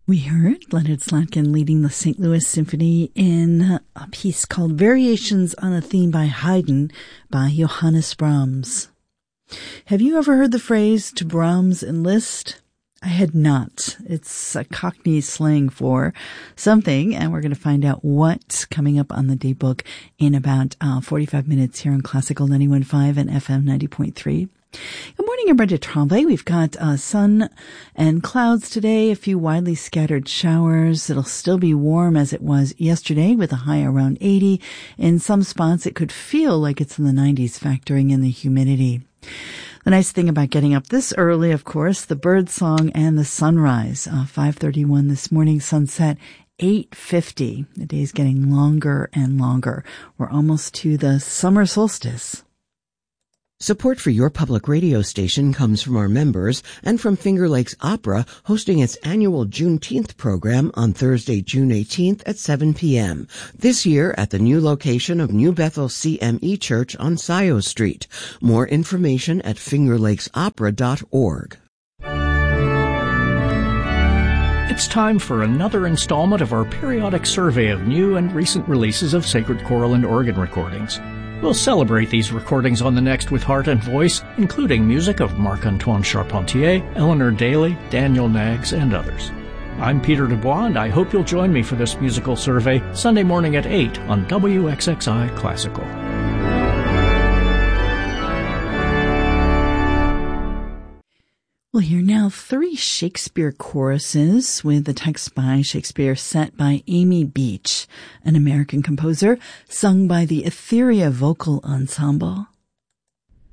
We heard Leonard Slatkin leading the St. Louis Symphony in a piece called Variations on a Theme by Haydn by Johannes Brahms. Have you ever heard the phrase "to Brahms enlist"? I had not. It's a Cockney slang for something, and we're going to find out what's coming up on the daybook in about 45 minutes here on Classical 91.5 and FM 90.3. Good morning, everybody. Tremblay. We've got sun and clouds today, a few widely scattered showers. It'll still be warm as it was yesterday with a high around 80. In some spots, it could feel like it's in the 90s, factoring in the humidity. The nice thing about getting up this early, of course, the bird song and the sunrise. 5:31 this morning, sunset 8:50. The day's getting longer and longer. We're almost to the summer solstice. Support for your public radio station comes from our members and from Finger Lakes Opera hosting its annual Juneteenth program on Thursday, June 18th at 7 p.m. This year at the new location of New Bethel CME Church on Scioto Street. More information at fingerlakesopera.org. It's time for another installment of our periodic survey of new and recent releases of sacred choral and organ recordings. We'll celebrate these recordings on the next with heart and voice, including music of Marc-Antoine Charpentier, Eleanor Daly, Daniel Naggs, and others. I'm Peter Dubois, and I hope you'll join me for this musical survey Sunday morning at 8 on WXXI Classical. We'll hear now 3 Shakespeare choruses with the text by Shakespeare set by Amy Beach, an American composer, sung by the Etheria Vocal Ensemble.